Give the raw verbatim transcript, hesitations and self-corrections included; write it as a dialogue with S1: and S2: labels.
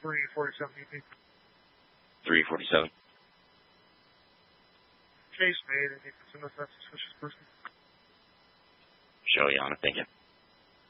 S1: three forty-seven E P.
S2: three forty-seven.
S1: Case made, and you can send us that suspicious person.
S2: Show you on it, thank you.